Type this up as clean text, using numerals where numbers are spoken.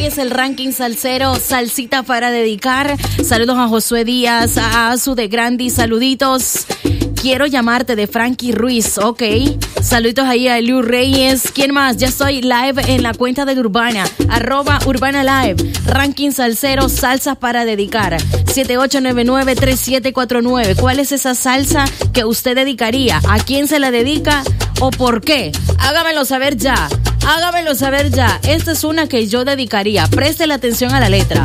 es el ranking salsero, salsita para dedicar. Saludos a Josué Díaz, a Azu de Grandi, saluditos. Quiero llamarte de Frankie Ruiz, ok. Saluditos ahí a Eliu Reyes. ¿Quién más? Ya estoy live en la cuenta de Urbana, @Urbana Live. Ranking salsero, salsas para dedicar. 7899-3749. ¿Cuál es esa salsa que usted dedicaría? ¿A quién se la dedica o por qué? Hágamelo saber ya. Hágamelo saber ya. Esta es una que yo dedicaría. Preste la atención a la letra.